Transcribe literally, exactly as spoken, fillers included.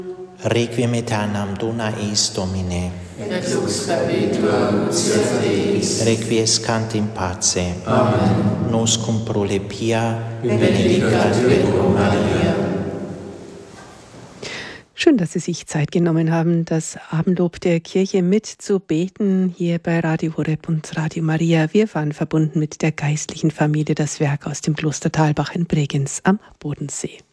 Requiem aeternam dona eis Domine. Et lux perpetua lucia Deis. Requiescant in pace. Amen. Nos cum prole pia, Benedicat Virgo Maria. Schön, dass Sie sich Zeit genommen haben, das Abendlob der Kirche mitzubeten, hier bei Radio Horeb und Radio Maria. Wir waren verbunden mit der geistlichen Familie Das Werk aus dem Kloster Thalbach in Bregenz am Bodensee.